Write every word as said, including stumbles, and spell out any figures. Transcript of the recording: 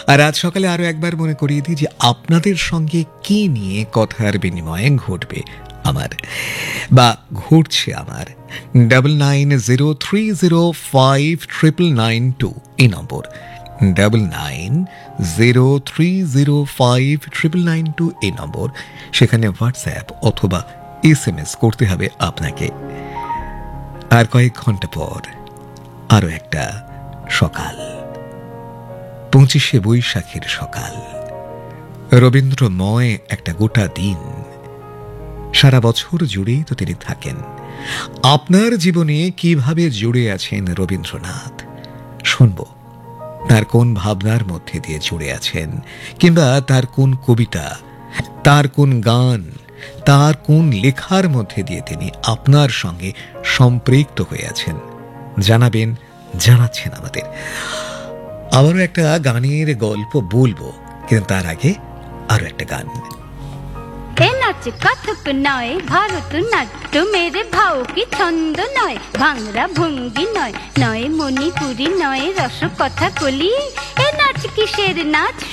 আর আজ সকালে আরো একবার মনে করিয়ে দিই যে আপনাদের সঙ্গে কি নিয়ে কথার বিনিময়ে ঘটবে আমার বা ঘটছে আমার। Double nine zero three zero five triple nine two এই নম্বর, double nine zero three zero five triple nine two এই নম্বর। সেখানে হোয়াটসঅ্যাপ অথবা এস এম এস করতে হবে আপনাকে। আর কয়েক ঘন্টা পর আরো একটা সকাল, পঁচিশে বৈশাখের সকাল, রবীন্দ্রময় একটা গোটা দিন। সারা বছর জুড়েই তো তিনি থাকেন। আপনার জীবনে কিভাবে জুড়ে আছেন রবীন্দ্রনাথ শুনব। তার কোন ভাবনার মধ্যে দিয়ে জুড়ে আছেন, কিংবা তার কোন কবিতা, তার কোন গান, তার কোন লেখার মধ্যে দিয়ে তিনি আপনার সঙ্গে সম্পৃক্ত হয়ে আছেন জানাবেন, জানাচ্ছেন আমাদের। আবারও একটা গানের গল্প বলবো, কিন্তু তার আগে আরো একটা গান। এ নাচ কথক নয়, ভারতনাট্য মেরে ভাও কি ছন্দ নয়, ভাংরা ভঙ্গি নয়, নয় মণিপুরি নয় রস কথা কলি। এ নাচ কিসের নাচ?